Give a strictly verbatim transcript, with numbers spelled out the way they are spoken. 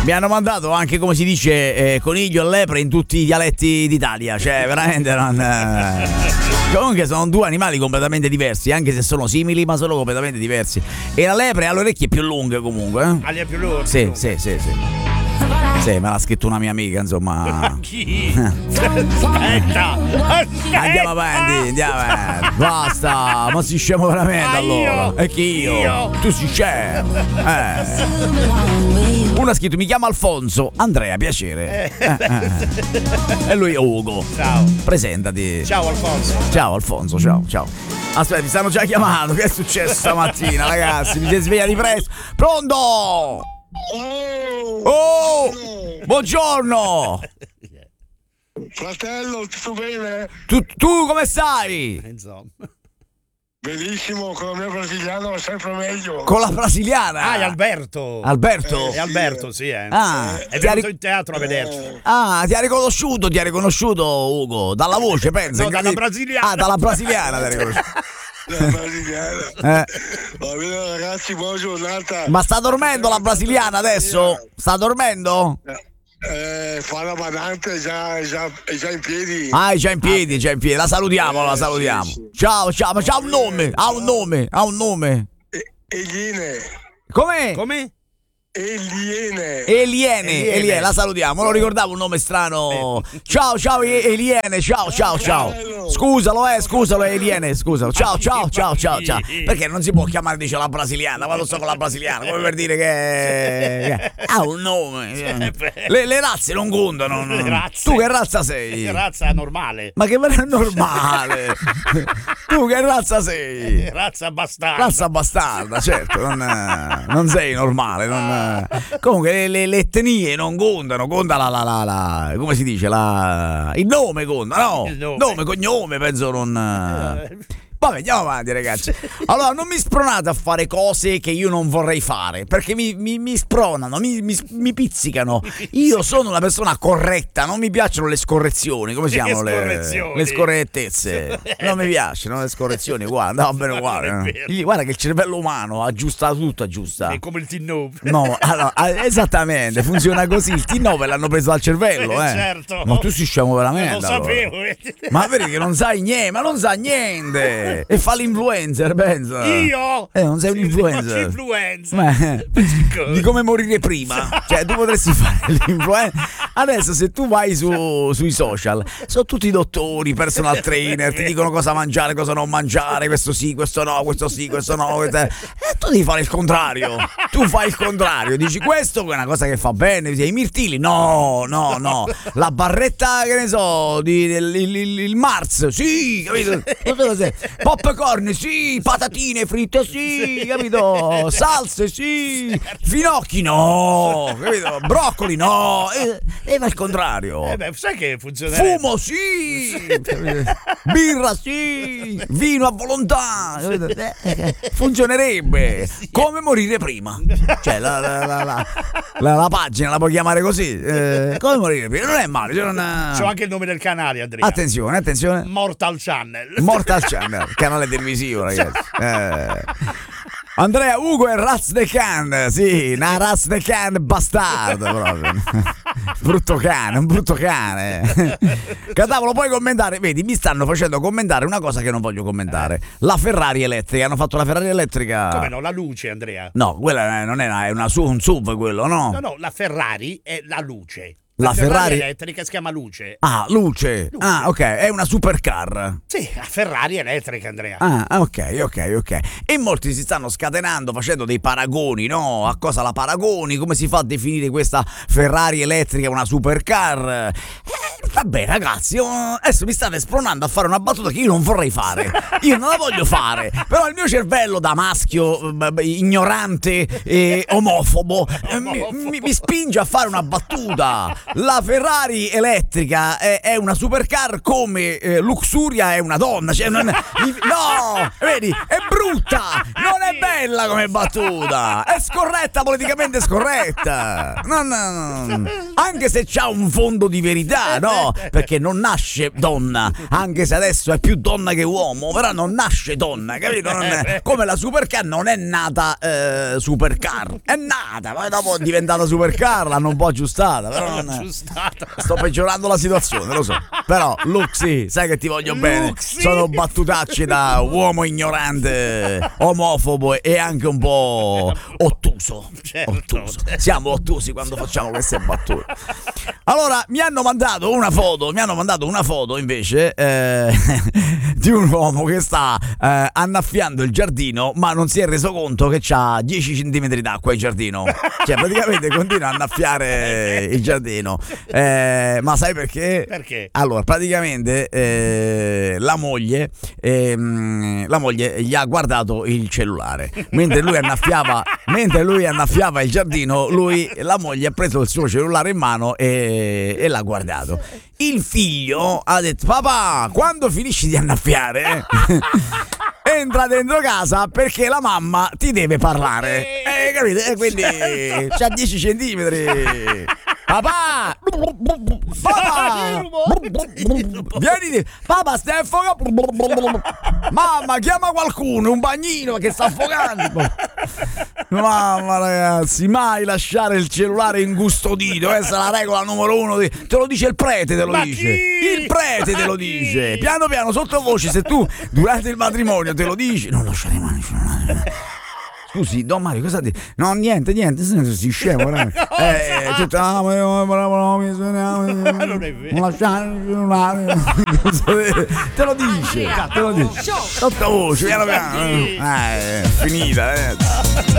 Mi hanno mandato anche, come si dice, eh, coniglio e lepre in tutti i dialetti d'Italia. Cioè, veramente non. Eh... Comunque sono due animali completamente diversi, anche se sono simili, ma sono completamente diversi. E la lepre ha le orecchie più lunghe, comunque. Eh? Ah, le ha più lunghe? Sì, sì, sì, sì. Sì, me l'ha scritto una mia amica, insomma. Chi? Aspetta, aspetta. Andiamo avanti, andiamo avanti. Basta, ma si scemo veramente Ah, allora. io? E chi io? Io? Tu si scemo. Eh. Uno ha scritto, mi chiamo Alfonso. Andrea, piacere. Eh, eh. E lui è Ugo. Ciao. Presentati. Ciao Alfonso. Ciao Alfonso, ciao, ciao. Aspetta, mi stanno già chiamando. Che è successo stamattina, ragazzi? Mi siete svegliati presto. Pronto? Oh! Buongiorno! Fratello, tutto bene? Tu, tu come stai? Insomma. Benissimo, con la mia brasiliana va sempre meglio. Con la brasiliana? Ah, è Alberto. Alberto? È Alberto, sì, eh. Ah, È ti ha venuto ri- in teatro a vederci. Ah, ti ha riconosciuto, ti ha riconosciuto Ugo, dalla voce, pensa. No, dalla brasiliana. Ah, dalla brasiliana ti ha riconosciuto. La brasiliana. Eh. Va bene ragazzi, buona giornata. Ma sta dormendo la brasiliana adesso? Sta dormendo? Eh, fa la banante, è già, è già, è già in piedi. Ah, è già in piedi, già in piedi. La salutiamo, la salutiamo. sì, sì. Ciao, ciao, ma c'ha un nome, ha un nome, ha un nome. E- Eliene. Com'è? Come? Eliene. Eliene, Eliene. Eliene, la salutiamo, non ricordavo un nome strano. Ciao, ciao E- Eliene, ciao, ciao, ciao. Scusalo, eh, scusalo Eliene, scusalo. Ciao, ciao, ciao, ciao, ciao. Perché non si può chiamare, dice, la brasiliana, vado sto con la brasiliana, come per dire che che ha un nome. Le, le razze non contano. no. Le razze. Tu che razza sei? Razza normale. Ma che è normale. Tu che razza sei? Razza bastarda. Razza bastarda, certo, non, eh, non sei normale. Non, eh. Comunque le, le, le etnie non contano, conta la, la, la, la come si dice, la, il nome conta, no? Il nome. Nome, cognome, penso non. eh. Vabbè, andiamo avanti, ragazzi. Allora, non mi spronate a fare cose che io non vorrei fare, perché mi, mi, mi spronano, mi, mi, mi pizzicano. Io sono una persona corretta, non mi piacciono le scorrezioni, come si Le chiamano le, scorrezioni. le scorrettezze? Non mi piacciono le scorrezioni, uguale, no, bene uguale. Non è no. vero. Gli- Guarda che il cervello umano aggiusta tutto, aggiusta. È come il T nove. No, allora, ah, esattamente, funziona così. Il T nove l'hanno preso dal cervello, eh. Eh, certo. Ma tu si scemo veramente. Lo allora. sapevo. Ma vedi che non sai niente, ma non sa niente. E fa l'influencer, pensa. Io? Eh, non sei un Sì, influencer. faccio influencer. Ma- di come morire prima. Cioè, tu potresti fare l'influencer. Adesso, se tu vai su, sui social, sono tutti dottori, personal trainer, ti dicono cosa mangiare, cosa non mangiare, questo sì, questo no, questo sì, questo no. Questo... E tu devi fare il contrario. Tu fai il contrario. Dici, questo è una cosa che fa bene. Dici, i mirtilli? No, no, no. La barretta, che ne so, di, il, il, il, il Mars? Sì, capito? Tutte cose. Popcorn, sì, patatine fritte, sì, capito? Salse, sì, finocchi, no, capito? Broccoli, no, e, e va al contrario. Eh beh, sai che funziona? Fumo, sì, birra, sì, vino a volontà, capito? Eh, eh, funzionerebbe. Come morire prima. Cioè, la, la, la, la, la, la pagina la puoi chiamare così. Eh, come morire prima, non è male. Cioè non... C'ho anche il nome del canale, Andrea. Attenzione, attenzione. Mortal Channel. Mortal Channel, canale televisivo, ragazzi. Eh. Andrea Ugo e Raz de Can, sì, una Raz de Can bastardo proprio. Brutto cane, un brutto cane. Catavolo, puoi commentare? Vedi, mi stanno facendo commentare una cosa che non voglio commentare. La Ferrari elettrica, hanno fatto la Ferrari elettrica. Come no? La luce, Andrea. No, quella non è una, è una su, un S U V quello, no? No, no, la Ferrari è la luce. La La Ferrari, Ferrari- elettrica si chiama luce. Ah, luce. Luce. Ah, ok, è una supercar. Sì, la Ferrari elettrica, Andrea. Ah, ok, ok, ok. E molti si stanno scatenando facendo dei paragoni, no? A cosa la paragoni? Come si fa a definire questa Ferrari elettrica una supercar? Eh, vabbè, ragazzi, io- adesso mi state spronando a fare una battuta che io non vorrei fare. Io non la voglio fare. Però il mio cervello da maschio b- b- ignorante e omofobo, eh, mi, mi- mi spinge a fare una battuta. la Ferrari elettrica è, è una supercar come eh, Luxuria è una donna, cioè non, no, vedi, è brutta, non è bella come battuta, è scorretta, politicamente scorretta, non, non, anche se c'ha un fondo di verità, no, perché non nasce donna, anche se adesso è più donna che uomo, però non nasce donna, capito? Non è, come la supercar non è nata eh, supercar, è nata, poi dopo è diventata supercar, l'hanno un po' aggiustata, però non è, sto peggiorando la situazione, lo so, però Luxi, sai che ti voglio bene, Luxi. sono battutacce da uomo ignorante, omofobo e anche un po' ottuso, Certo. ottuso. Siamo ottusi quando facciamo queste battute. Allora, mi hanno mandato una foto, mi hanno mandato una foto invece eh, di un uomo che sta eh, annaffiando il giardino, ma non si è reso conto che c'ha dieci centimetri d'acqua in giardino. Cioè, praticamente continua a annaffiare il giardino. Eh, ma sai perché? Perché? Allora, praticamente eh, la moglie ehm, la moglie gli ha guardato il cellulare. Mentre lui annaffiava, mentre lui annaffiava il giardino, lui, la moglie ha preso il suo cellulare in mano e, e l'ha guardato. Il figlio ha detto: papà, quando finisci di annaffiare entra dentro casa perché la mamma ti deve parlare. Eh, capite? E quindi c'ha dieci centimetri. Papà! Papà! Vieni di... Papà, stai affogando! Mamma, chiama qualcuno, un bagnino che sta affogando! Mamma, ragazzi, mai lasciare il cellulare incustodito, questa è la regola numero uno. Di... Te lo dice il prete, te lo Ma dice. chi? Il prete te lo dice. Piano piano, sottovoce, se tu durante il matrimonio te lo dici, non lasciare mai il cellulare. Scusi, Don Mario, cosa dici? No, niente, niente, si scemo, veramente. Eh, tutto, ah, ma io, non è vero. non lasciare il cellulare. Te lo dice, te lo dice. Sottovoce, piano piano. Eh, è finita, eh.